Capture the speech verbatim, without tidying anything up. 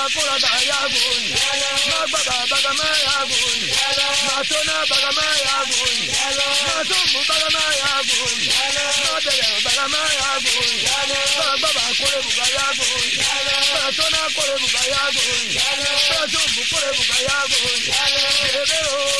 kura da ya gun ma baba baga ma ya gun ma tona baga ma ya gun ma tumbu baga ma ya gun ma dele baga ma ya gun ma baba kore buga ya gun ma tona kore buga ya gun ma tumbu kore buga ya gun bebe o